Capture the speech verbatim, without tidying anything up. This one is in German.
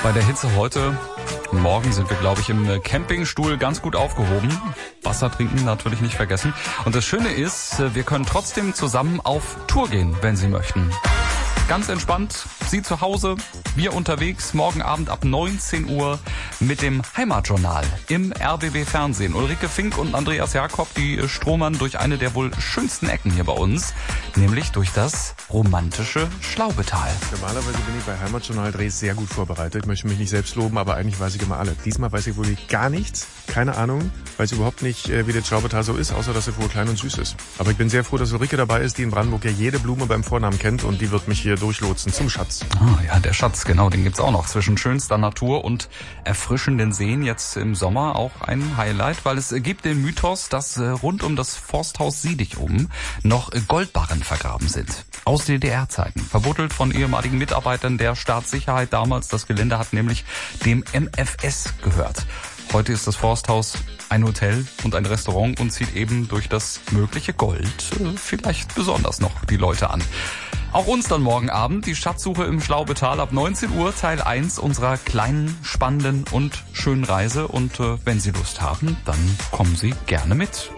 Bei der Hitze heute, morgen sind wir, glaube ich, im Campingstuhl ganz gut aufgehoben. Wasser trinken natürlich nicht vergessen. Und das Schöne ist, wir können trotzdem zusammen auf Tour gehen, wenn Sie möchten. Ganz entspannt, Sie zu Hause, wir unterwegs, morgen Abend ab neunzehn Uhr mit dem Heimatjournal im R B B Fernsehen. Ulrike Fink und Andreas Jakob, die stromern durch eine der wohl schönsten Ecken hier bei uns, nämlich durch das romantische Schlaubetal. Normalerweise bin ich bei Heimatjournal-Drehs sehr gut vorbereitet. Ich möchte mich nicht selbst loben, aber eigentlich weiß ich immer alle. Diesmal weiß ich wohl gar nichts, keine Ahnung, weiß überhaupt nicht, wie das Schlaubetal so ist, außer dass es wohl klein und süß ist. Aber ich bin sehr froh, dass Ulrike dabei ist, die in Brandenburg ja jede Blume beim Vornamen kennt und die wird mich hier durchlotsen zum Schatz. Ah, ja, der Schatz, genau, den gibt's auch noch. Zwischen schönster Natur und erfrischenden Seen jetzt im Sommer auch ein Highlight, weil es gibt den Mythos, dass rund um das Forsthaus Siedichum noch Goldbarren vergraben sind. Aus D D R-Zeiten. Verbuddelt von ehemaligen Mitarbeitern der Staatssicherheit damals. Das Gelände hat nämlich dem M F S gehört. Heute ist das Forsthaus ein Hotel und ein Restaurant und zieht eben durch das mögliche Gold äh, vielleicht besonders noch die Leute an. Auch uns dann morgen Abend die Schatzsuche im Schlaubetal ab neunzehn Uhr, Teil eins unserer kleinen, spannenden und schönen Reise. Und äh, wenn Sie Lust haben, dann kommen Sie gerne mit.